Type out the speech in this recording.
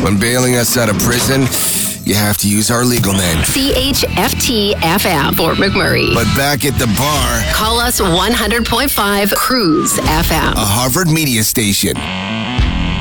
When bailing us out of prison, you have to use our legal name. CHFT-FM for McMurray. But back at the bar, Call us 100.5 Cruise FM. a Harvard media station.